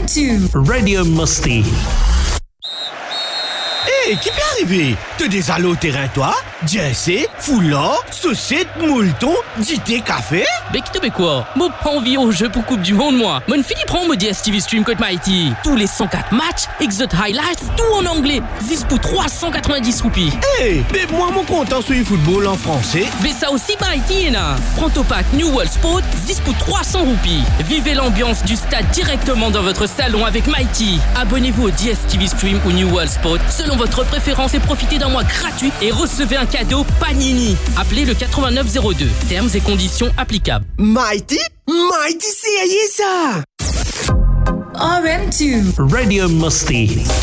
RM2 Radio Musty. Hey, qui peut arriver? T'as des allées au terrain, toi? Jersey, foulard, saucette, moulton, dité, café? Mais qui te fait quoi? Moi, pas envie au jeu pour Coupe du Monde, moi. Mon Philippe prend mon DSTV Stream Code Mighty. Tous les 104 matchs, Exot Highlights, tout en anglais. 10 pour 390 roupies. Hey, mais moi, mon content sur le football en français. Mais ça aussi, Mighty, là. Prends ton pack New World Sport, 10 pour 300 roupies. Vivez l'ambiance du stade directement dans votre salon avec Mighty. Abonnez-vous au DSTV Stream ou New World Sport selon votre préférence et profitez d'un mois gratuit et recevez un cadeau Panini. Appelez le 8902. Termes et conditions applicables. Mighty, c'est ça! RM2 Radio Musty.